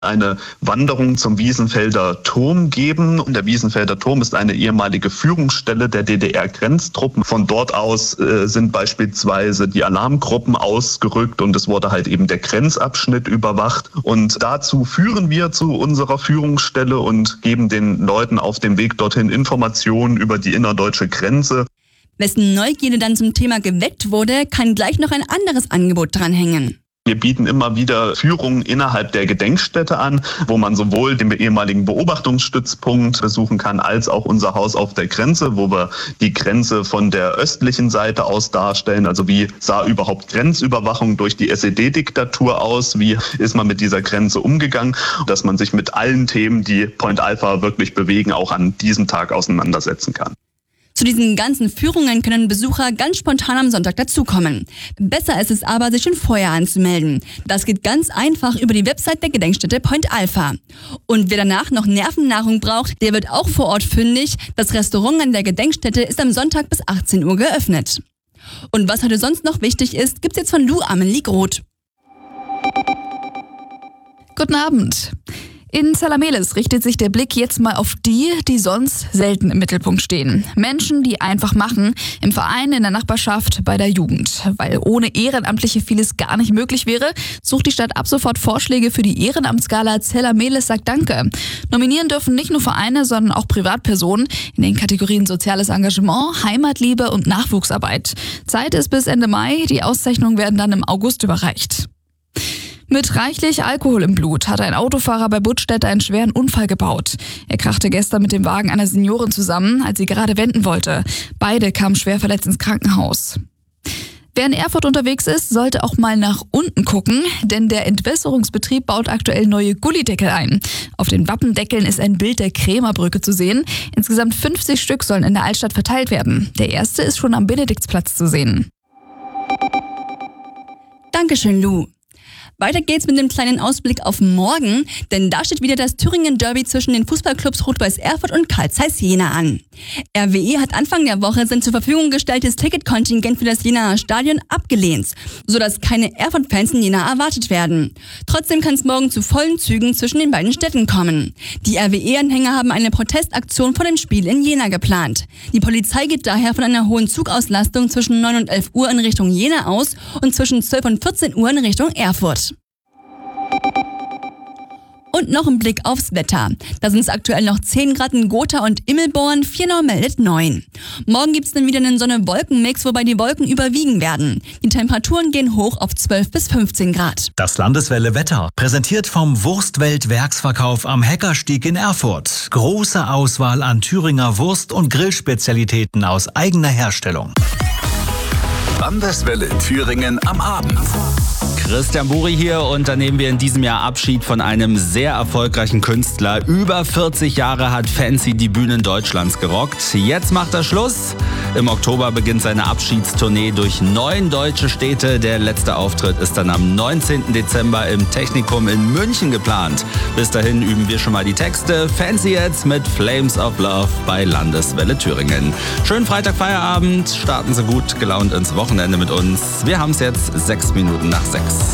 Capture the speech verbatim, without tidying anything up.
eine Wanderung zum Wiesenfelder Turm geben. Und der Wiesenfelder Turm ist eine ehemalige Führungsstelle der D D R-Grenztruppen. Von dort aus äh, sind beispielsweise die Alarmgruppen ausgerückt und es wurde halt eben der Grenzabschnitt überwacht. Und dazu führen wir zu unserer Führungsstelle und geben den Leuten auf dem Weg dorthin Informationen über die innerdeutsche Grenze. Wessen Neugierde dann zum Thema geweckt wurde, kann gleich noch ein anderes Angebot dranhängen. Wir bieten immer wieder Führungen innerhalb der Gedenkstätte an, wo man sowohl den ehemaligen Beobachtungsstützpunkt besuchen kann, als auch unser Haus auf der Grenze, wo wir die Grenze von der östlichen Seite aus darstellen. Also wie sah überhaupt Grenzüberwachung durch die S E D-Diktatur aus? Wie ist man mit dieser Grenze umgegangen? Dass man sich mit allen Themen, die Point Alpha wirklich bewegen, auch an diesem Tag auseinandersetzen kann. Zu diesen ganzen Führungen können Besucher ganz spontan am Sonntag dazukommen. Besser ist es aber, sich schon vorher anzumelden. Das geht ganz einfach über die Website der Gedenkstätte Point Alpha. Und wer danach noch Nervennahrung braucht, der wird auch vor Ort fündig. Das Restaurant an der Gedenkstätte ist am Sonntag bis achtzehn Uhr geöffnet. Und was heute sonst noch wichtig ist, gibt's jetzt von Lou Amelie Groth. Guten Abend. In Zella-Mehlis richtet sich der Blick jetzt mal auf die, die sonst selten im Mittelpunkt stehen. Menschen, die einfach machen, im Verein, in der Nachbarschaft, bei der Jugend. Weil ohne Ehrenamtliche vieles gar nicht möglich wäre, sucht die Stadt ab sofort Vorschläge für die Ehrenamtsgala Zella-Mehlis sagt Danke. Nominieren dürfen nicht nur Vereine, sondern auch Privatpersonen in den Kategorien Soziales Engagement, Heimatliebe und Nachwuchsarbeit. Zeit ist bis Ende Mai, die Auszeichnungen werden dann im August überreicht. Mit reichlich Alkohol im Blut hat ein Autofahrer bei Budstedt einen schweren Unfall gebaut. Er krachte gestern mit dem Wagen einer Seniorin zusammen, als sie gerade wenden wollte. Beide kamen schwer verletzt ins Krankenhaus. Wer in Erfurt unterwegs ist, sollte auch mal nach unten gucken, denn der Entwässerungsbetrieb baut aktuell neue Gullideckel ein. Auf den Wappendeckeln ist ein Bild der Krämerbrücke zu sehen. Insgesamt fünfzig Stück sollen in der Altstadt verteilt werden. Der erste ist schon am Benediktsplatz zu sehen. Dankeschön, Lou. Weiter geht's mit einem kleinen Ausblick auf morgen, denn da steht wieder das Thüringen-Derby zwischen den Fußballclubs Rot-Weiß Erfurt und Carl Zeiss Jena an. R W E hat Anfang der Woche sein zur Verfügung gestelltes Ticketkontingent für das Jenaer Stadion abgelehnt, sodass keine Erfurt-Fans in Jena erwartet werden. Trotzdem kann es morgen zu vollen Zügen zwischen den beiden Städten kommen. Die R W E-Anhänger haben eine Protestaktion vor dem Spiel in Jena geplant. Die Polizei geht daher von einer hohen Zugauslastung zwischen neun und elf Uhr in Richtung Jena aus und zwischen zwölf und vierzehn Uhr in Richtung Erfurt. Und noch ein Blick aufs Wetter. Da sind es aktuell noch zehn Grad in Gotha und Immelborn, Viernau meldet neun. Morgen gibt's dann wieder einen Sonne-Wolken-Mix, wobei die Wolken überwiegen werden. Die Temperaturen gehen hoch auf zwölf bis fünfzehn Grad. Das Landeswelle Wetter, präsentiert vom Wurstwelt-Werksverkauf am Heckerstieg in Erfurt. Große Auswahl an Thüringer Wurst- und Grillspezialitäten aus eigener Herstellung. Landeswelle Thüringen am Abend. Christian Buri hier und da nehmen wir in diesem Jahr Abschied von einem sehr erfolgreichen Künstler. Über vierzig Jahre hat Fancy die Bühnen Deutschlands gerockt. Jetzt macht er Schluss. Im Oktober beginnt seine Abschiedstournee durch neun deutsche Städte. Der letzte Auftritt ist dann am neunzehnten Dezember im Technikum in München geplant. Bis dahin üben wir schon mal die Texte. Fancy jetzt mit Flames of Love bei Landeswelle Thüringen. Schönen Freitag Feierabend. Starten Sie gut gelaunt ins Wochenende mit uns. Wir haben es jetzt sechs Minuten nach sechs.